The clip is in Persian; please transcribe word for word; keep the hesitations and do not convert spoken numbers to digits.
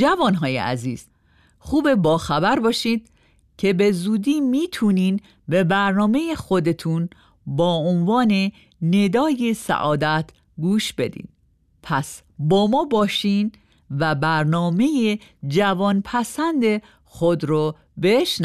جوانهای عزیز، خوب با خبر باشید که به زودی میتونین به برنامه خودتون با عنوان ندای سعادت گوش بدین. پس با ما باشین و برنامه جوان پسند خود رو بشنوید.